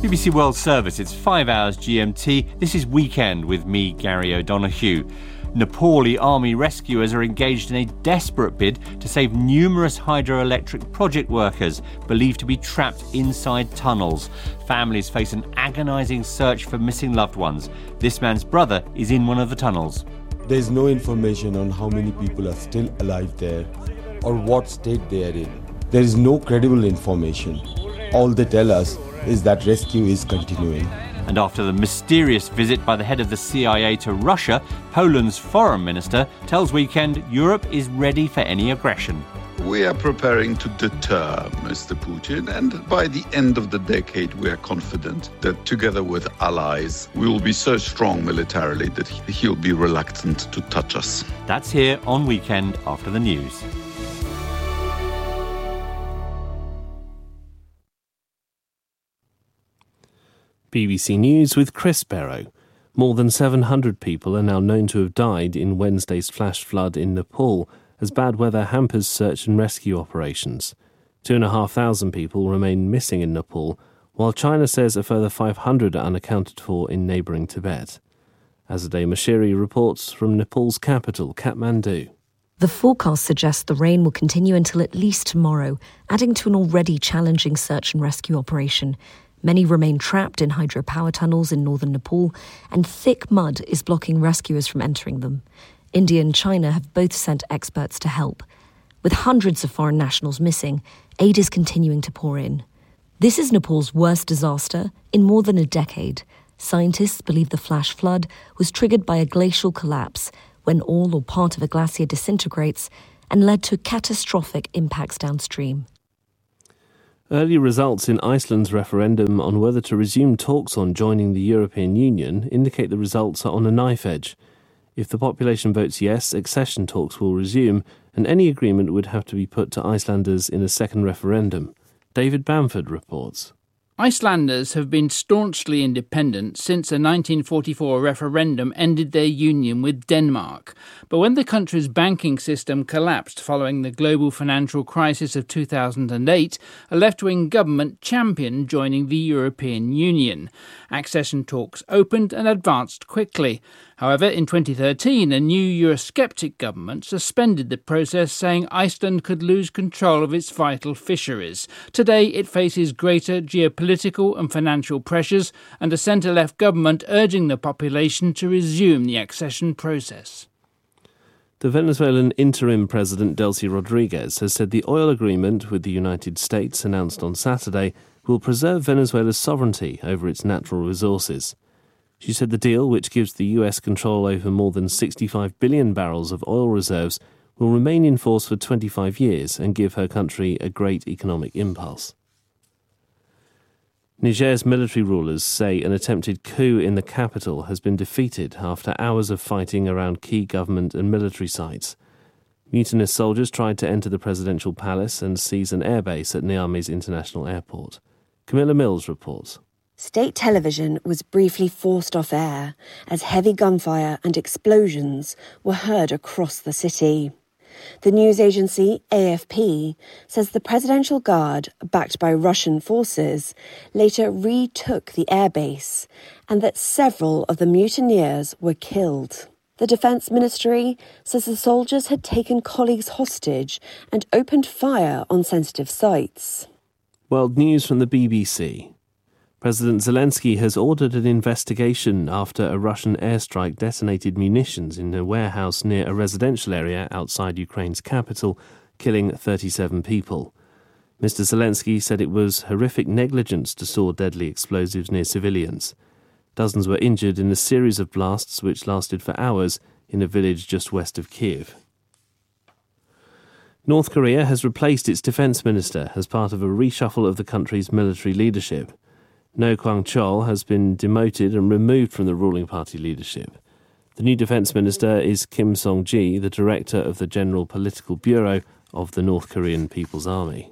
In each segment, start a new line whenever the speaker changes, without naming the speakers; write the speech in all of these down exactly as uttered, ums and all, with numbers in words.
B B C World Service, it's five hours G M T. This is Weekend with me, Gary O'Donoghue. Nepali army rescuers are engaged in a desperate bid to save numerous hydroelectric project workers believed to be trapped inside tunnels. Families face an agonising search for missing loved ones. This man's brother is in one of the tunnels.
There's no information on how many people are still alive there or what state they are in. There is no credible information. All they tell us is that rescue is continuing.
And after the mysterious visit by the head of the C I A to Russia, Poland's foreign minister tells Weekend Europe is ready for any aggression.
We are preparing to deter Mister Putin, and by the end of the decade we are confident that together with allies we will be so strong militarily that he'll be reluctant to touch us.
That's here on Weekend after the news.
B B C News with Chris Barrow. More than seven hundred people are now known to have died in Wednesday's flash flood in Nepal as bad weather hampers search and rescue operations. Two and a half thousand people remain missing in Nepal, while China says a further five hundred are unaccounted for in neighbouring Tibet. Azadeh Mashiri reports from Nepal's capital, Kathmandu.
The forecast suggests the rain will continue until at least tomorrow, adding to an already challenging search and rescue operation. Many remain trapped in hydropower tunnels in northern Nepal, and thick mud is blocking rescuers from entering them. India and China have both sent experts to help. With hundreds of foreign nationals missing, aid is continuing to pour in. This is Nepal's worst disaster in more than a decade. Scientists believe the flash flood was triggered by a glacial collapse when all or part of a glacier disintegrates and led to catastrophic impacts downstream.
Early results in Iceland's referendum on whether to resume talks on joining the European Union indicate the results are on a knife edge. If the population votes yes, accession talks will resume, and any agreement would have to be put to Icelanders in a second referendum. David Bamford reports.
Icelanders have been staunchly independent since a nineteen forty-four referendum ended their union with Denmark. But when the country's banking system collapsed following the global financial crisis of two thousand eight, a left-wing government championed joining the European Union. Accession talks opened and advanced quickly. However, in twenty thirteen, a new Eurosceptic government suspended the process, saying Iceland could lose control of its vital fisheries. Today, it faces greater geopolitical and financial pressures and a centre-left government urging the population to resume the accession process.
The Venezuelan interim president Delcy Rodriguez has said the oil agreement with the United States announced on Saturday will preserve Venezuela's sovereignty over its natural resources. She said the deal, which gives the U S control over more than sixty-five billion barrels of oil reserves, will remain in force for twenty-five years and give her country a great economic impulse. Niger's military rulers say an attempted coup in the capital has been defeated after hours of fighting around key government and military sites. Mutinous soldiers tried to enter the presidential palace and seize an airbase at Niamey's international airport. Camilla Mills reports.
State television was briefly forced off air as heavy gunfire and explosions were heard across the city. The news agency A F P says the Presidential Guard, backed by Russian forces, later retook the airbase and that several of the mutineers were killed. The Defence Ministry says the soldiers had taken colleagues hostage and opened fire on sensitive sites.
World News from the B B C. President Zelensky has ordered an investigation after a Russian airstrike detonated munitions in a warehouse near a residential area outside Ukraine's capital, killing thirty-seven people. Mister Zelensky said it was horrific negligence to store deadly explosives near civilians. Dozens were injured in a series of blasts which lasted for hours in a village just west of Kiev. North Korea has replaced its defence minister as part of a reshuffle of the country's military leadership. No Kwang-chol has been demoted and removed from the ruling party leadership. The new defence minister is Kim Song-ji, the director of the General Political Bureau of the North Korean People's Army.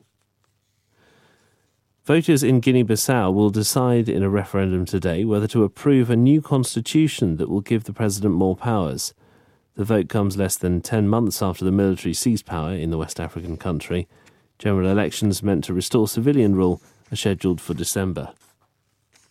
Voters in Guinea-Bissau will decide in a referendum today whether to approve a new constitution that will give the president more powers. The vote comes less than ten months after the military seized power in the West African country. General elections meant to restore civilian rule are scheduled for December.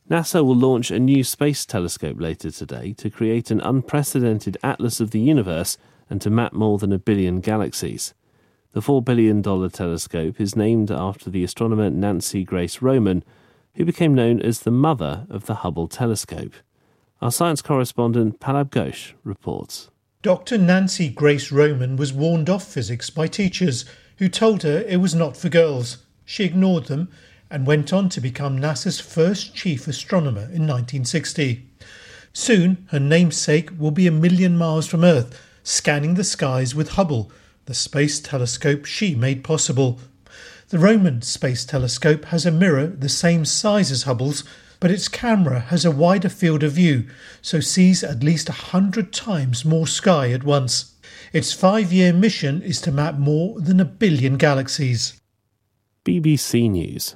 NASA will launch a new space telescope later today to create an unprecedented atlas of the universe and to map more than a billion galaxies. The four billion dollars telescope is named after the astronomer Nancy Grace Roman, who became known as the mother of the Hubble telescope. Our science correspondent Palab Ghosh reports.
Doctor Nancy Grace Roman was warned off physics by teachers who told her it was not for girls. She ignored them and went on to become NASA's first chief astronomer in nineteen sixty. Soon, her namesake will be a million miles from Earth, scanning the skies with Hubble, the space telescope she made possible. The Roman Space Telescope has a mirror the same size as Hubble's, but its camera has a wider field of view, so sees at least a hundred times more sky at once. Its five-year mission is to map more than a billion galaxies.
B B C News.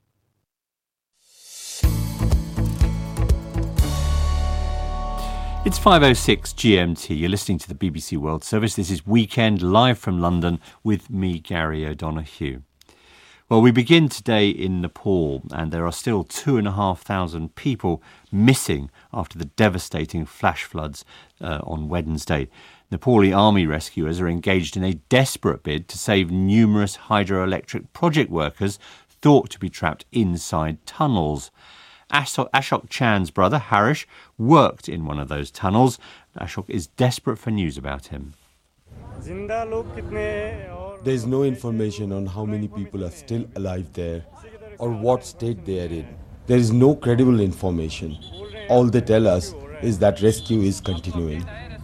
It's five oh six G M T. You're listening to the B B C World Service. This is Weekend live from London with me, Gary O'Donoghue. Well, we begin today in Nepal, and there are still two and a half thousand people missing after the devastating flash floods uh, on Wednesday. Nepali army rescuers are engaged in a desperate bid to save numerous hydroelectric project workers thought to be trapped inside tunnels. Ashok Chand's brother, Harish, worked in one of those tunnels. Ashok is desperate for news about him.
There is no information on how many people are still alive there or what state they are in. There is no credible information. All they tell us is that rescue is continuing.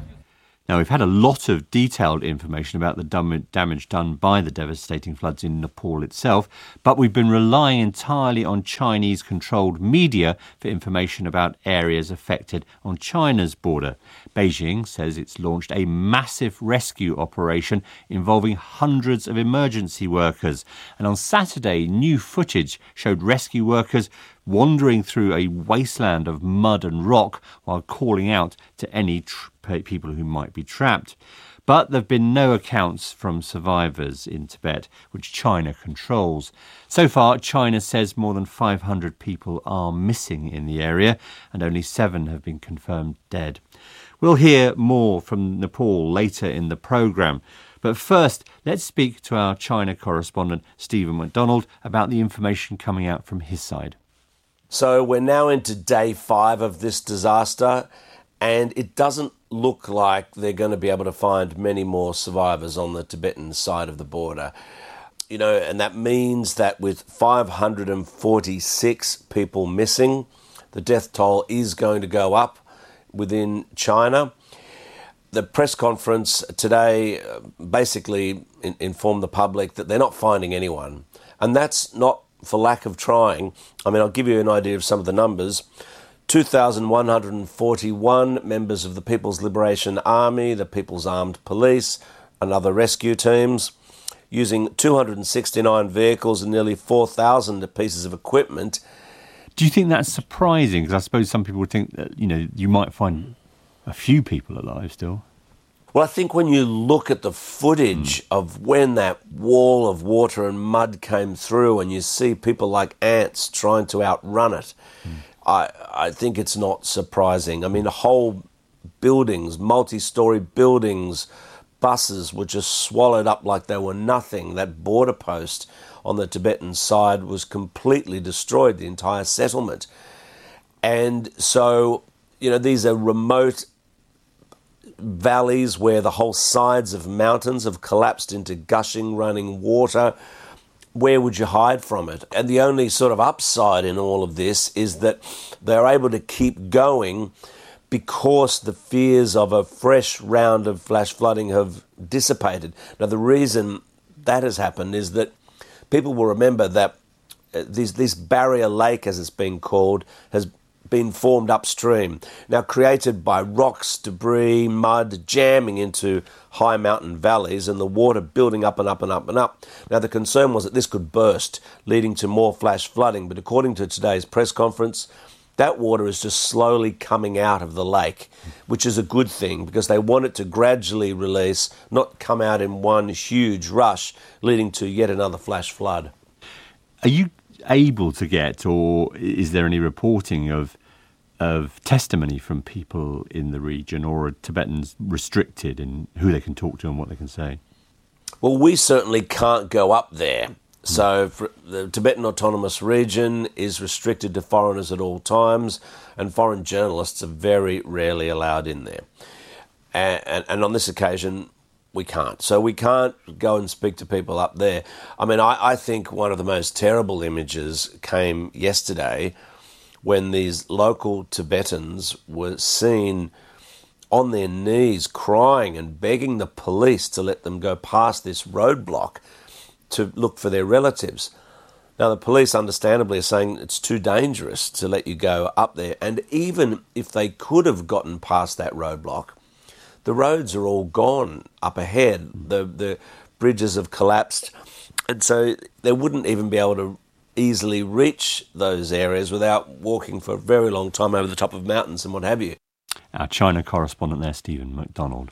Now, we've had a lot of detailed information about the damage done by the devastating floods in Nepal itself, but we've been relying entirely on Chinese-controlled media for information about areas affected on China's border. Beijing says it's launched a massive rescue operation involving hundreds of emergency workers. And on Saturday, new footage showed rescue workers wandering through a wasteland of mud and rock while calling out to any tr- people who might be trapped. But there have been no accounts from survivors in Tibet, which China controls. So far, China says more than five hundred people are missing in the area, and only seven have been confirmed dead. We'll hear more from Nepal later in the programme. But first, let's speak to our China correspondent, Stephen McDonald, about the information coming out from his side.
So we're now into day five of this disaster, and it doesn't look like they're going to be able to find many more survivors on the Tibetan side of the border. You know, and that means that with five hundred forty-six people missing, the death toll is going to go up within China. The press conference today basically in- informed the public that they're not finding anyone, and that's not for lack of trying. I mean, I'll give you an idea of some of the numbers. two thousand one hundred forty-one members of the People's Liberation Army, the People's Armed Police, and other rescue teams, using two hundred sixty-nine vehicles and nearly four thousand pieces of equipment.
Do you think that's surprising? Because I suppose some people would think that, you know, you might find a few people alive still.
Well, I think when you look at the footage mm. of when that wall of water and mud came through and you see people like ants trying to outrun it, mm. I, I think it's not surprising. I mean, whole buildings, multi-storey buildings, buses were just swallowed up like they were nothing. That border post on the Tibetan side was completely destroyed, the entire settlement. And so, you know, these are remote valleys where the whole sides of mountains have collapsed into gushing running water. Where would you hide from it? And the only sort of upside in all of this is that they're able to keep going because the fears of a fresh round of flash flooding have dissipated. Now, the reason that has happened is that people will remember that this, this barrier lake, as it's been called, has been formed upstream, now created by rocks, debris, mud jamming into high mountain valleys and the water building up and up and up and up. Now the concern was that this could burst, leading to more flash flooding, but according to today's press conference, that water is just slowly coming out of the lake, which is a good thing because they want it to gradually release, not come out in one huge rush, leading to yet another flash flood.
Are you able to get, or is there any reporting of of testimony from people in the region, or are Tibetans restricted in who they can talk to and what they can say?
Well, we certainly can't go up there. So for the Tibetan Autonomous Region is restricted to foreigners at all times, and foreign journalists are very rarely allowed in there. And, and, and on this occasion, we can't. So we can't go and speak to people up there. I mean, I, I think one of the most terrible images came yesterday when these local Tibetans were seen on their knees crying and begging the police to let them go past this roadblock to look for their relatives. Now, the police understandably are saying it's too dangerous to let you go up there. And even if they could have gotten past that roadblock, the roads are all gone up ahead. The, the bridges have collapsed. And so they wouldn't even be able to easily reach those areas without walking for a very long time over the top of mountains and what have you.
Our China correspondent there, Stephen McDonald.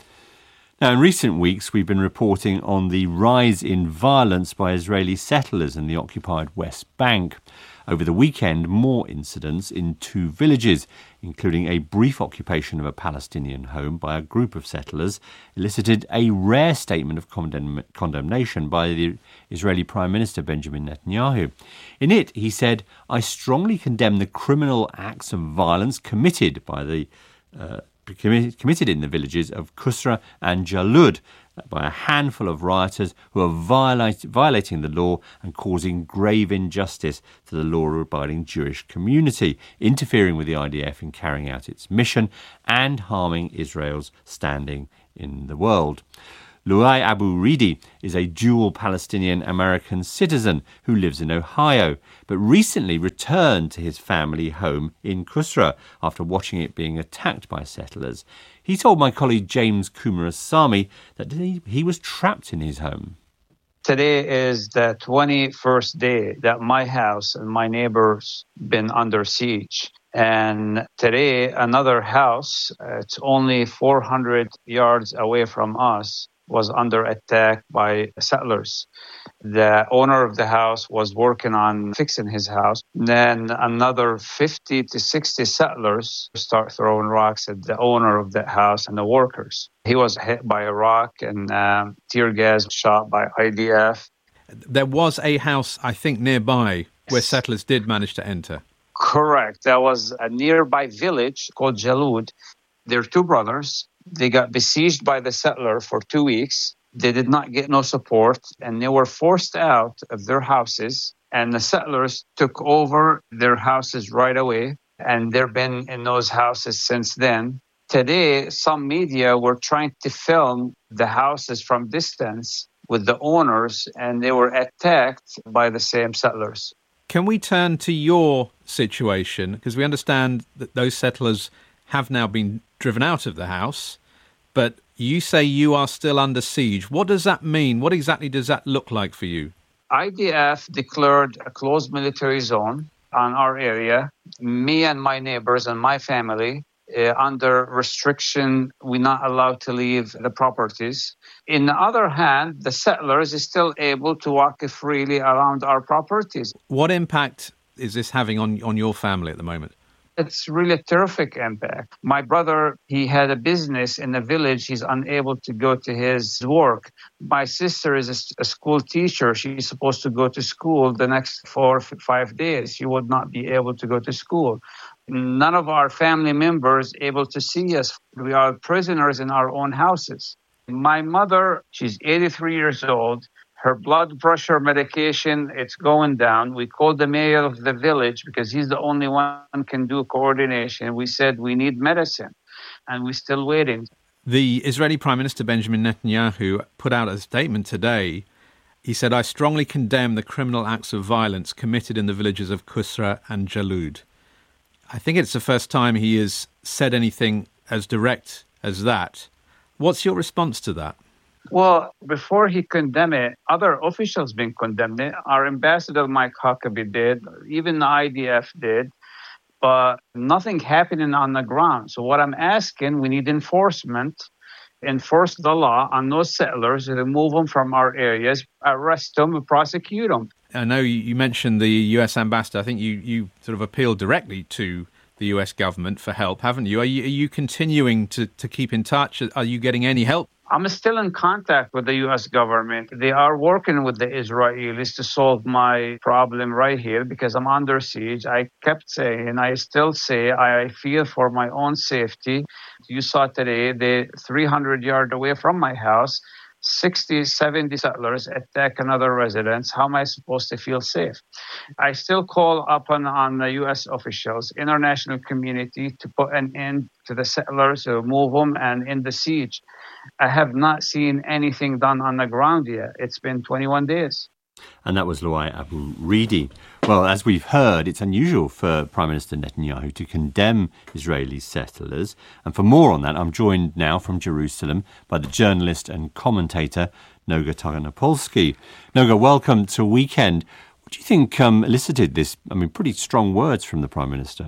Now, in recent weeks, we've been reporting on the rise in violence by Israeli settlers in the occupied West Bank. Over the weekend, more incidents in two villages, including a brief occupation of a Palestinian home by a group of settlers, elicited a rare statement of condemn- condemnation by the Israeli Prime Minister Benjamin Netanyahu. In it, he said, "I strongly condemn the criminal acts of violence committed by the uh, committed in the villages of Kusra and Jalud by a handful of rioters who are violate, violating the law and causing grave injustice to the law-abiding Jewish community, interfering with the I D F in carrying out its mission and harming Israel's standing in the world." Luay Abu Ridi is a dual Palestinian-American citizen who lives in Ohio, but recently returned to his family home in Kusra after watching it being attacked by settlers. He told my colleague James Kumarasamy that he, he was trapped in his home.
Today is the twenty-first day that my house and my neighbors been under siege. And today, another house, uh, it's only four hundred yards away from us, was under attack by settlers. The owner of the house was working on fixing his house. Then another fifty to sixty settlers start throwing rocks at the owner of the house and the workers. He was hit by a rock and um, tear gas shot by I D F.
There was a house, I think, nearby where settlers did manage to enter.
Correct. There was a nearby village called Jalud. They're two brothers. They got besieged by the settler for two weeks. They did not get no support, and they were forced out of their houses. And the settlers took over their houses right away, and they've been in those houses since then. Today, some media were trying to film the houses from distance with the owners, and they were attacked by the same settlers.
Can we turn to your situation? Because we understand that those settlers have now been driven out of the house, but you say you are still under siege. What does that mean? What exactly does that look like for you?
I D F declared a closed military zone on our area. Me and my neighbors and my family, uh, under restriction, we're not allowed to leave the properties. In the other hand, the settlers is still able to walk freely around our properties.
What impact is this having on, on your family at the moment?
It's really a terrific impact. My brother, he had a business in the village. He's unable to go to his work. My sister is a, a school teacher. She's supposed to go to school the next four or five days. She would not be able to go to school. None of our family members able to see us. We are prisoners in our own houses. My mother, she's eighty-three years old. Her blood pressure medication, it's going down. We called the mayor of the village because he's the only one who can do coordination. We said we need medicine, and we're still waiting.
The Israeli Prime Minister Benjamin Netanyahu put out a statement today. He said, "I strongly condemn the criminal acts of violence committed in the villages of Kusra and Jalud." I think it's the first time he has said anything as direct as that. What's your response to that?
Well, before he condemned it, other officials been condemned it. Our ambassador, Mike Huckabee, did. Even the I D F did. But nothing happening on the ground. So what I'm asking, we need enforcement. Enforce the law on those settlers, remove them from our areas, arrest them, and prosecute them.
I know you mentioned the U S ambassador. I think you, you sort of appealed directly to the U S government for help, haven't you? Are you, are you continuing to, to keep in touch? Are you getting any help?
I'm still in contact with the U S government. They are working with the Israelis to solve my problem right here because I'm under siege. I kept saying, and I still say, I fear for my own safety. You saw today, they're three hundred yards away from my house. sixty, seventy settlers attack another residence. How am I supposed to feel safe? I still call upon on the U S officials, international community to put an end to the settlers, to move them and end the siege. I have not seen anything done on the ground yet. It's been twenty-one days.
And that was Luai Abu-Ridi. Well, as we've heard, it's unusual for Prime Minister Netanyahu to condemn Israeli settlers. And for more on that, I'm joined now from Jerusalem by the journalist and commentator Noga Tarnopolsky. Noga, welcome to Weekend. What do you think um, elicited this, I mean, pretty strong words from the Prime Minister?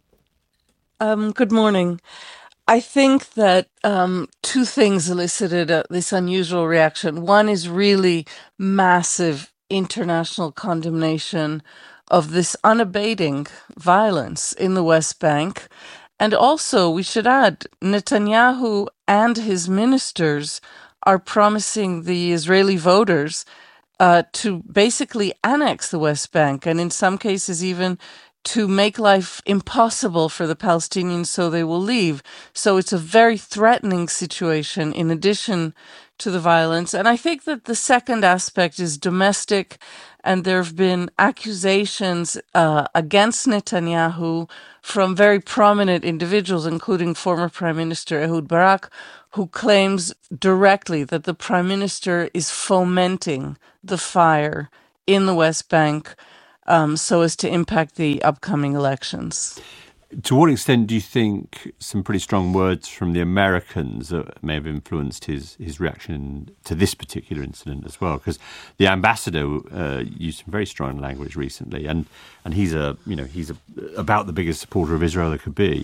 Um, good morning. I think that um, two things elicited uh, this unusual reaction. One is really massive international condemnation of this unabating violence in the West Bank. And also, we should add, Netanyahu and his ministers are promising the Israeli voters uh, to basically annex the West Bank, and in some cases even to make life impossible for the Palestinians so they will leave. So it's a very threatening situation in addition to the violence. And I think that the second aspect is domestic, and there have been accusations uh, against Netanyahu from very prominent individuals, including former Prime Minister Ehud Barak, who claims directly that the Prime Minister is fomenting the fire in the West Bank Um, so as to impact the upcoming elections.
To what extent do you think some pretty strong words from the Americans uh, may have influenced his, his reaction to this particular incident as well? Because the ambassador uh, used some very strong language recently, and, and he's a you know he's a, about the biggest supporter of Israel there could be.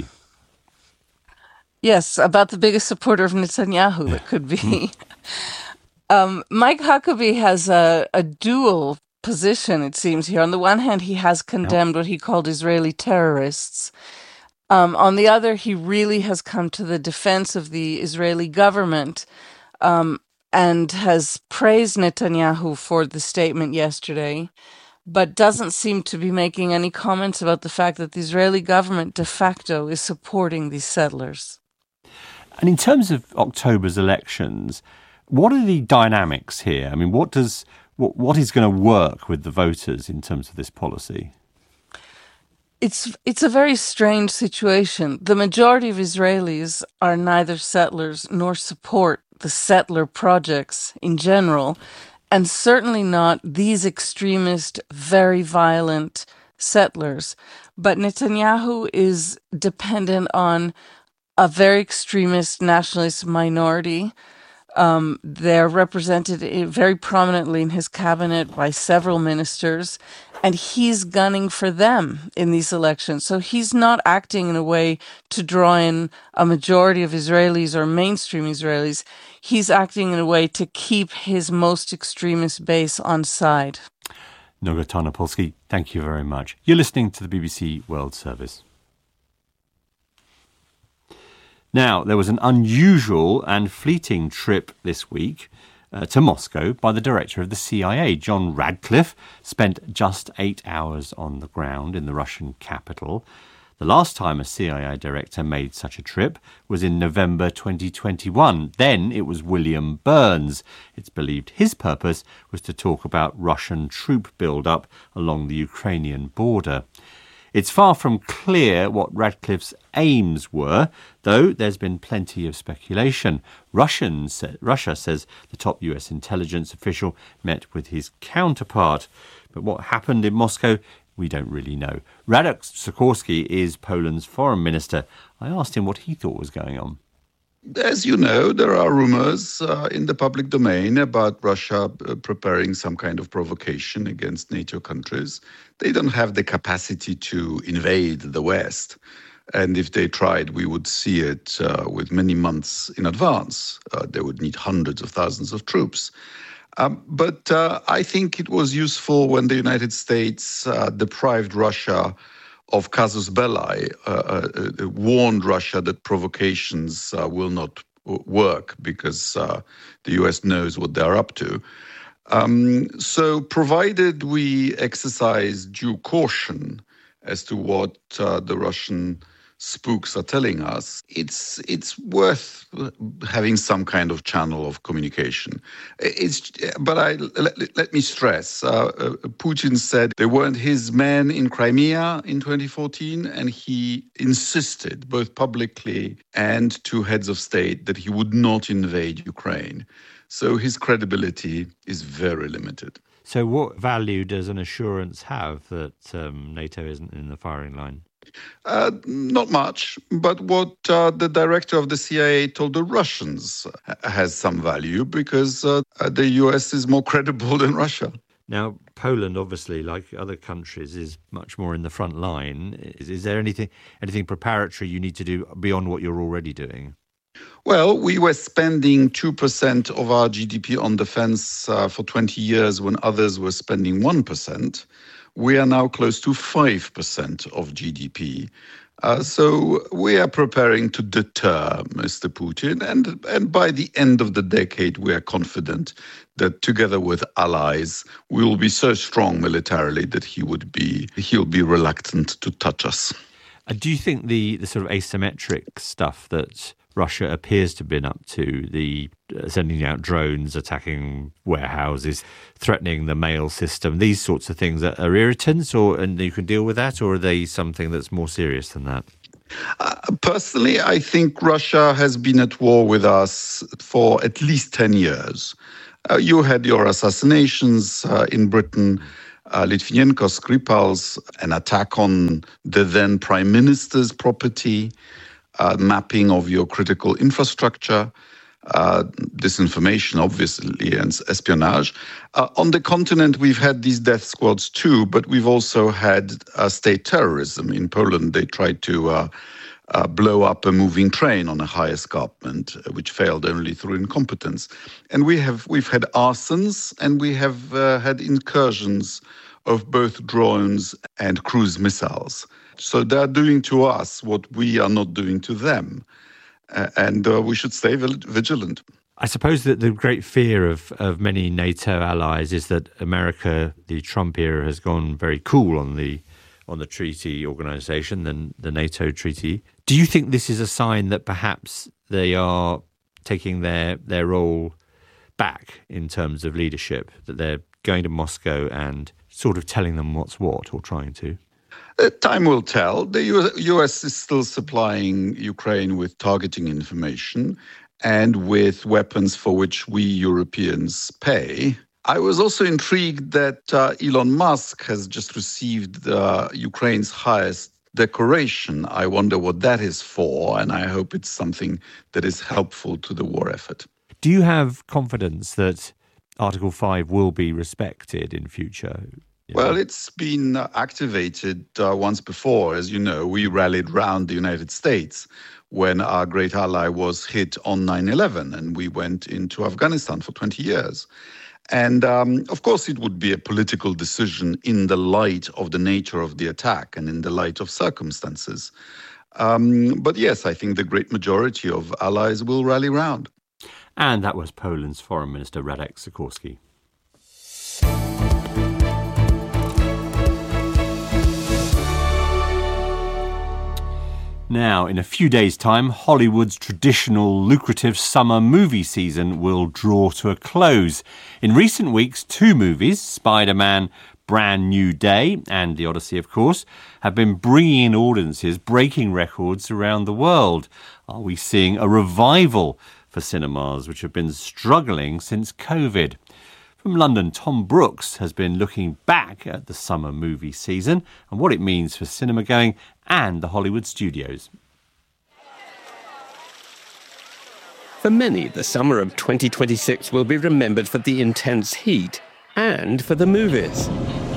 Yes, about the biggest supporter of Netanyahu that could be. um, Mike Huckabee has a, a dual position, it seems, here. On the one hand, he has condemned what he called Israeli terrorists. Um, on the other, he really has come to the defense of the Israeli government um, and has praised Netanyahu for the statement yesterday, but doesn't seem to be making any comments about the fact that the Israeli government de facto is supporting these settlers.
And in terms of October's elections, what are the dynamics here? I mean, what does What what is going to work with the voters in terms of this policy?
It's it's a very strange situation. The majority of Israelis are neither settlers nor support the settler projects in general, and certainly not these extremist, very violent settlers. But Netanyahu is dependent on a very extremist nationalist minority. Um, they're represented very prominently in his cabinet by several ministers, and he's gunning for them in these elections. So he's not acting in a way to draw in a majority of Israelis or mainstream Israelis. He's acting in a way to keep his most extremist base on side.
Noga Tarnopolsky, thank you very much. You're listening to the B B C World Service. Now, there was an unusual and fleeting trip this week uh, to Moscow by the director of the C I A, John Radcliffe, spent just eight hours on the ground in the Russian capital. The last time a C I A director made such a trip was in November twenty twenty-one. Then it was William Burns. It's believed his purpose was to talk about Russian troop build-up along the Ukrainian border. It's far from clear what Radcliffe's aims were, though there's been plenty of speculation. Russians, Russia says the top U S intelligence official met with his counterpart. But what happened in Moscow, we don't really know. Radek Sikorski is Poland's foreign minister. I asked him what he thought was going on.
As you know, there are rumors uh, in the public domain about Russia uh, preparing some kind of provocation against NATO countries. They don't have the capacity to invade the West. And if they tried, we would see it uh, with many months in advance. Uh, they would need hundreds of thousands of troops. Um, but uh, I think it was useful when the United States uh, deprived Russia of casus belli, uh, uh, warned Russia that provocations uh, will not w- work because uh, the U S knows what they're up to. Um, so provided we exercise due caution as to what uh, the Russian spooks are telling us, it's it's worth having some kind of channel of communication. It's, but I, let, let me stress, uh, uh, Putin said they weren't his men in Crimea in twenty fourteen, and he insisted, both publicly and to heads of state, that he would not invade Ukraine. So his credibility is very limited.
So what value does an assurance have that um, NATO isn't in the firing line?
Uh, not much, but what uh, the director of the C I A told the Russians has some value because uh, the U S is more credible than Russia.
Now, Poland, obviously, like other countries, is much more in the front line. Is, is there anything anything preparatory you need to do beyond what you're already doing?
Well, we were spending two percent of our G D P on defense uh, for twenty years when others were spending one percent. We are now close to five percent of G D P. Uh, so we are preparing to deter Mister Putin. And, and by the end of the decade, we are confident that together with allies, we will be so strong militarily that he would be, he'll be reluctant to touch us.
Uh, do you think the, the sort of asymmetric stuff that Russia appears to have been up to, the uh, sending out drones, attacking warehouses, threatening the mail system, these sorts of things are, are irritants, or and you can deal with that, or are they something that's more serious than that?
Uh, personally, I think Russia has been at war with us for at least ten years. Uh, you had your assassinations uh, in Britain, uh, Litvinenko, Skripal's, an attack on the then prime minister's property, Uh, mapping of your critical infrastructure, uh, disinformation, obviously, and espionage. Uh, on the continent, we've had these death squads too, but we've also had uh, state terrorism. In Poland, they tried to uh, uh, blow up a moving train on a high escarpment, uh, which failed only through incompetence. And we have we've had arsons, and we have uh, had incursions of both drones and cruise missiles. So they're doing to us what we are not doing to them. Uh, and uh, we should stay vigilant.
I suppose that the great fear of, of many NATO allies is that America, the Trump era, has gone very cool on the on the treaty organisation, the, the NATO treaty. Do you think this is a sign that perhaps they are taking their, their role back in terms of leadership, that they're going to Moscow and sort of telling them what's what, or trying to?
Uh, time will tell. The U S is still supplying Ukraine with targeting information and with weapons for which we Europeans pay. I was also intrigued that uh, Elon Musk has just received uh, Ukraine's highest decoration. I wonder what that is for, and I hope it's something that is helpful to the war effort.
Do you have confidence that Article five will be respected in future?
Yeah. Well, it's been activated uh, once before. As you know, we rallied round the United States when our great ally was hit on nine eleven, and we went into Afghanistan for twenty years. And um, of course, it would be a political decision in the light of the nature of the attack and in the light of circumstances. Um, but yes, I think the great majority of allies will rally round.
And that was Poland's Foreign Minister Radek Sikorski. Now, in a few days' time, Hollywood's traditional lucrative summer movie season will draw to a close. In recent weeks, two movies, Spider-Man Brand New Day and The Odyssey, of course, have been bringing in audiences, breaking records around the world. Are we seeing a revival for cinemas, which have been struggling since COVID? From London, Tom Brooks has been looking back at the summer movie season and what it means for cinema going and the Hollywood studios.
For many, the summer of twenty twenty-six will be remembered for the intense heat and for the movies.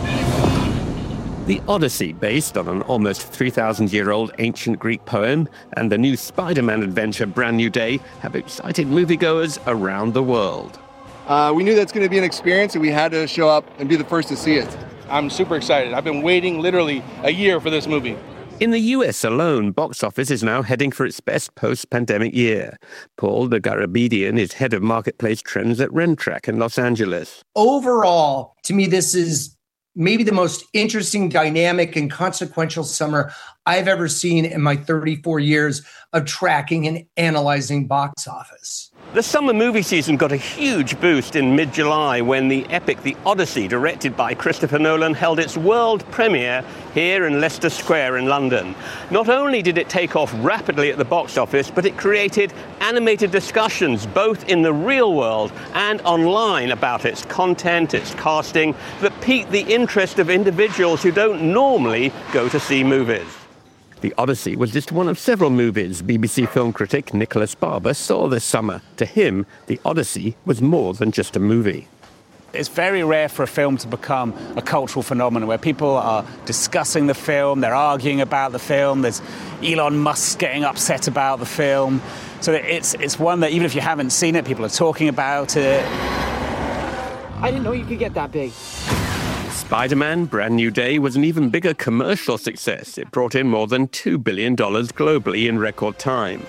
The Odyssey, based on an almost three thousand year old ancient Greek poem, and the new Spider-Man adventure Brand New Day have excited moviegoers around the world.
Uh, we knew that's going to be an experience, and we had to show up and be the first to see it.
I'm super excited. I've been waiting literally a year for this movie.
In the U S alone, box office is now heading for its best post-pandemic year. Paul de Garabedian is head of marketplace trends at Rentrack in Los Angeles.
Overall, to me, this is maybe the most interesting, dynamic, and consequential summer I've ever seen in my thirty-four years of tracking and analyzing box office.
The summer movie season got a huge boost in mid-July when the epic The Odyssey, directed by Christopher Nolan, held its world premiere here in Leicester Square in London. Not only did it take off rapidly at the box office, but it created animated discussions both in the real world and online about its content, its casting, that piqued the interest of individuals who don't normally go to see movies. The Odyssey was just one of several movies B B C film critic Nicholas Barber saw this summer. To him, The Odyssey was more than just a movie.
It's very rare for a film to become a cultural phenomenon where people are discussing the film, they're arguing about the film, there's Elon Musk getting upset about the film. So it's it's one that even if you haven't seen it, people are talking about it.
I didn't know you could get that big.
Spider-Man Brand New Day was an even bigger commercial success. It brought in more than two billion dollars globally in record time.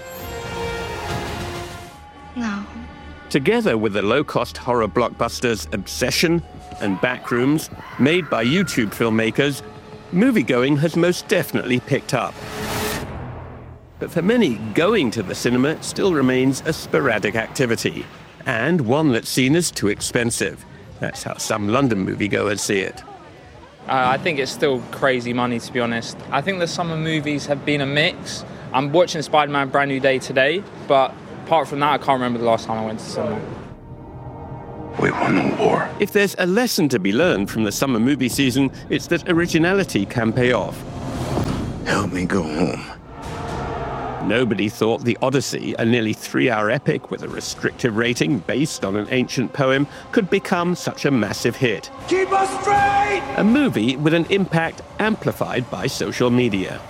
No.
Together with the low-cost horror blockbusters Obsession and Backrooms, made by YouTube filmmakers, moviegoing has most definitely picked up. But for many, going to the cinema still remains a sporadic activity, and one that's seen as too expensive. That's how some London moviegoers see it.
Uh, I think it's still crazy money, to be honest. I think the summer movies have been a mix. I'm watching Spider-Man Brand New Day today, but apart from that, I can't remember the last time I went to cinema.
We won the war. If there's a lesson to be learned from the summer movie season, it's that originality can pay off. Help me go home. Nobody thought The Odyssey, a nearly three-hour epic with a restrictive rating based on an ancient poem, could become such a massive hit.
Keep us straight!
A movie with an impact amplified by social media.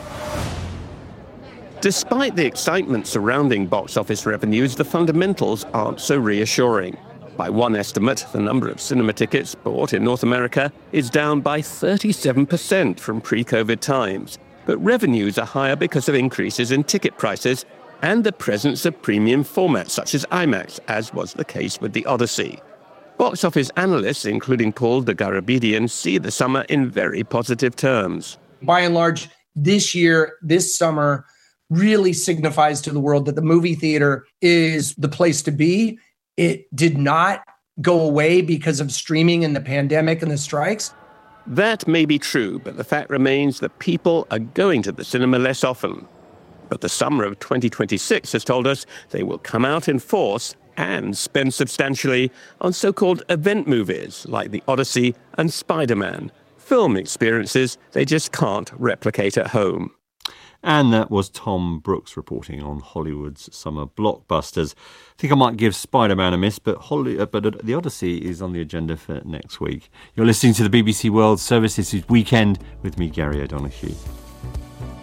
Despite the excitement surrounding box office revenues, the fundamentals aren't so reassuring. By one estimate, the number of cinema tickets bought in North America is down by thirty-seven percent from pre-COVID times. But revenues are higher because of increases in ticket prices and the presence of premium formats such as IMAX, as was the case with The Odyssey. Box office analysts, including Paul de Garabedian, see the summer in very positive terms.
By and large, this year, this summer, really signifies to the world that the movie theater is the place to be. It did not go away because of streaming and the pandemic and the strikes.
That may be true, but the fact remains that people are going to the cinema less often. But the summer of twenty twenty-six has told us they will come out in force and spend substantially on so-called event movies like The Odyssey and Spider-Man, film experiences they just can't replicate at home.
And that was Tom Brooks reporting on Hollywood's summer blockbusters. I think I might give Spider-Man a miss, but, Holly, uh, but The Odyssey is on the agenda for next week. You're listening to the B B C World Service. This is Weekend with me, Gary O'Donoghue.